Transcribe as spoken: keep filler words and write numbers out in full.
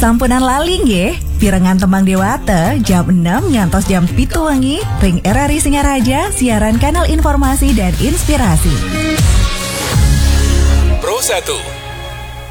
Sampunan laling ye, pirengan Tembang Dewata, jam enam ngantos jam pitu wengi, ring R R I Singaraja, siaran kanal informasi dan inspirasi. Pro satu